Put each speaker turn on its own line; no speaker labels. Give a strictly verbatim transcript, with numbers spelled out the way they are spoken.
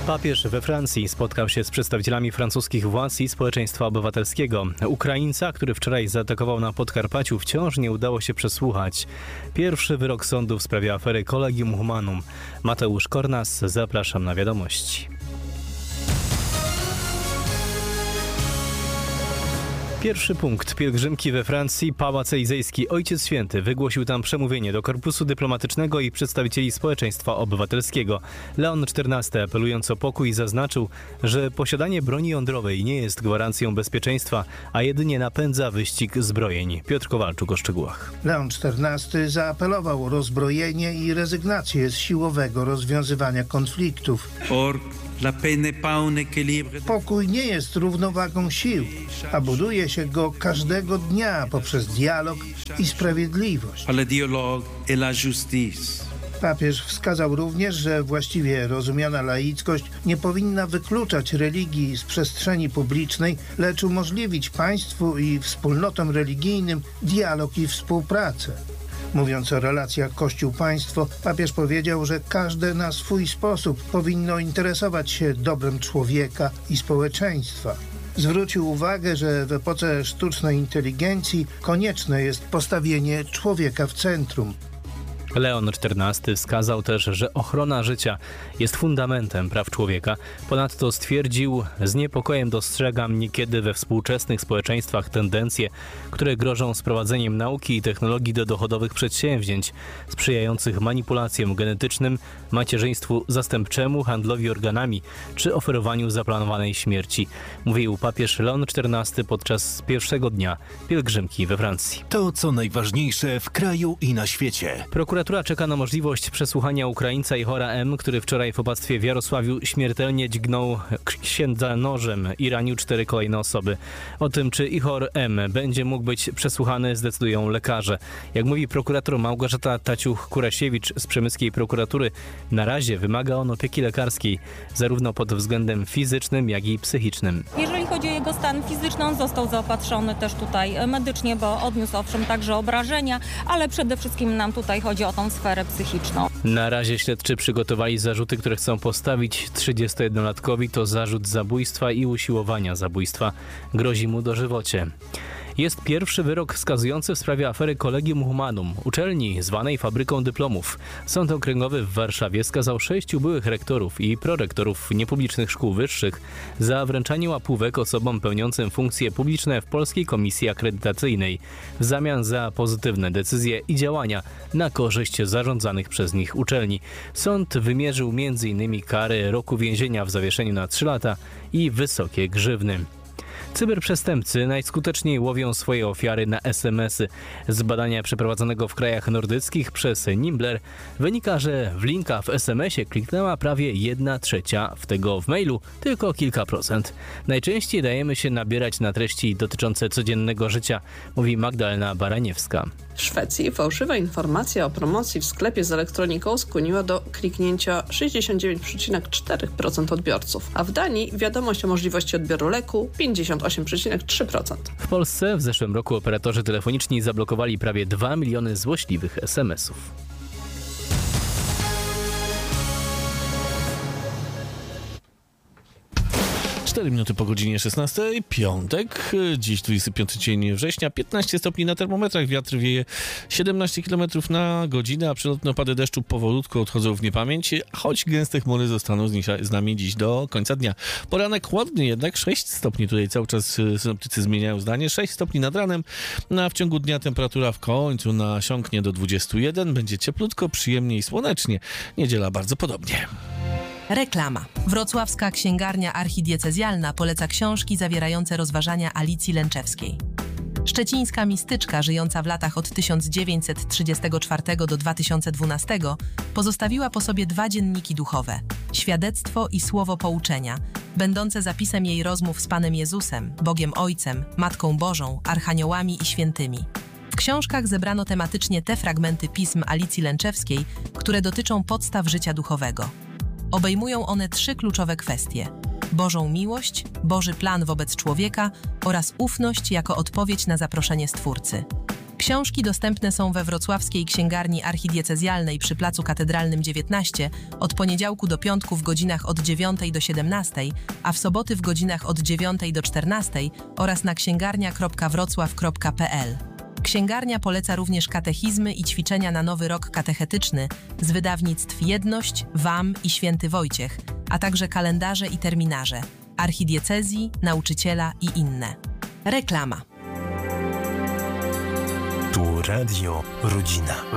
Papież we Francji spotkał się z przedstawicielami francuskich władz i społeczeństwa obywatelskiego. Ukraińca, który wczoraj zaatakował na Podkarpaciu, wciąż nie udało się przesłuchać. Pierwszy wyrok sądu w sprawie afery Collegium Humanum. Mateusz Kornas, zapraszam na wiadomości. Pierwszy punkt. Pielgrzymki we Francji. Pałac Elizejski. Ojciec Święty wygłosił tam przemówienie do korpusu dyplomatycznego i przedstawicieli społeczeństwa obywatelskiego. Leon czternasty, apelując o pokój, zaznaczył, że posiadanie broni jądrowej nie jest gwarancją bezpieczeństwa, a jedynie napędza wyścig zbrojeń. Piotr Kowalczuk o szczegółach.
Leon czternasty zaapelował o rozbrojenie i rezygnację z siłowego rozwiązywania konfliktów. Pokój nie jest równowagą sił, a buduje się go każdego dnia poprzez dialog i sprawiedliwość. Papież wskazał również, że właściwie rozumiana laickość nie powinna wykluczać religii z przestrzeni publicznej, lecz umożliwić państwu i wspólnotom religijnym dialog i współpracę. Mówiąc o relacjach Kościół-państwo, papież powiedział, że każde na swój sposób powinno interesować się dobrem człowieka i społeczeństwa. Zwrócił uwagę, że w epoce sztucznej inteligencji konieczne jest postawienie człowieka w centrum.
Leon czternasty wskazał też, że ochrona życia jest fundamentem praw człowieka. Ponadto stwierdził, z niepokojem dostrzegam niekiedy we współczesnych społeczeństwach tendencje, które grożą sprowadzeniem nauki i technologii do dochodowych przedsięwzięć, sprzyjających manipulacjom genetycznym, macierzyństwu zastępczemu, handlowi organami czy oferowaniu zaplanowanej śmierci. Mówił papież Leon czternasty podczas pierwszego dnia pielgrzymki we Francji.
To, co najważniejsze w kraju i na świecie.
Prokuratura czeka na możliwość przesłuchania Ukraińca Ihora M., który wczoraj w opactwie w Jarosławiu śmiertelnie dźgnął księdza nożem i ranił cztery kolejne osoby. O tym, czy Ihor M. będzie mógł być przesłuchany, zdecydują lekarze. Jak mówi prokurator Małgorzata Taciuch-Kurasiewicz z przemyskiej prokuratury, na razie wymaga on opieki lekarskiej, zarówno pod względem fizycznym, jak i psychicznym.
Jeżeli chodzi o jego stan fizyczny, on został zaopatrzony też tutaj medycznie, bo odniósł owszem także obrażenia, ale przede wszystkim nam tutaj chodzi o tą sferę psychiczną.
Na razie śledczy przygotowali zarzuty, które chcą postawić trzydziestojednolatkowi. To zarzut zabójstwa i usiłowania zabójstwa. Grozi mu dożywocie. Jest pierwszy wyrok skazujący w sprawie afery Collegium Humanum, uczelni zwanej fabryką dyplomów. Sąd Okręgowy w Warszawie skazał sześciu byłych rektorów i prorektorów niepublicznych szkół wyższych za wręczanie łapówek osobom pełniącym funkcje publiczne w Polskiej Komisji Akredytacyjnej w zamian za pozytywne decyzje i działania na korzyść zarządzanych przez nich uczelni. Sąd wymierzył między innymi kary roku więzienia w zawieszeniu na trzy lata i wysokie grzywny. Cyberprzestępcy najskuteczniej łowią swoje ofiary na es em esy. Z badania przeprowadzonego w krajach nordyckich przez Nimbler wynika, że w linka w es em esie kliknęła prawie jedna trzecia, w tego w mailu tylko kilka procent. Najczęściej dajemy się nabierać na treści dotyczące codziennego życia, mówi Magdalena Baraniewska.
W Szwecji fałszywa informacja o promocji w sklepie z elektroniką skłoniła do kliknięcia sześćdziesiąt dziewięć przecinek cztery procent odbiorców, a w Danii wiadomość o możliwości odbioru leku pięćdziesiąt osiem przecinek trzy procent.
W Polsce w zeszłym roku operatorzy telefoniczni zablokowali prawie dwa miliony złośliwych es em esów.
cztery minuty po godzinie szesnastej, piątek, dziś dwudziesty piąty dzień września, piętnaście stopni na termometrach, wiatr wieje siedemnaście kilometrów na godzinę, a przelotne opady deszczu powolutku odchodzą w niepamięć, choć gęste chmury zostaną z nami dziś do końca dnia. Poranek chłodny jednak, sześć stopni, tutaj cały czas synoptycy zmieniają zdanie, sześć stopni nad ranem, a w ciągu dnia temperatura w końcu nasiąknie do dwudziestu jeden, będzie cieplutko, przyjemnie i słonecznie, niedziela bardzo podobnie.
Reklama. Wrocławska Księgarnia Archidiecezjalna poleca książki zawierające rozważania Alicji Lęczewskiej. Szczecińska mistyczka, żyjąca w latach od tysiąc dziewięćset trzydziestego czwartego do dwa tysiące dwunastego, pozostawiła po sobie dwa dzienniki duchowe, Świadectwo i Słowo Pouczenia, będące zapisem jej rozmów z Panem Jezusem, Bogiem Ojcem, Matką Bożą, archaniołami i świętymi. W książkach zebrano tematycznie te fragmenty pism Alicji Lęczewskiej, które dotyczą podstaw życia duchowego. Obejmują one trzy kluczowe kwestie: Bożą miłość, Boży plan wobec człowieka oraz ufność jako odpowiedź na zaproszenie Stwórcy. Książki dostępne są we wrocławskiej księgarni archidiecezjalnej przy Placu Katedralnym dziewiętnaście od poniedziałku do piątku w godzinach od dziewiątej do siedemnastej, a w soboty w godzinach od dziewiątej do czternastej oraz na księgarnia kropka wrocław kropka p l. Księgarnia poleca również katechizmy i ćwiczenia na nowy rok katechetyczny z wydawnictw Jedność, W A M i Święty Wojciech, a także kalendarze i terminarze, archidiecezji, nauczyciela i inne. Reklama.
Tu Radio Rodzina.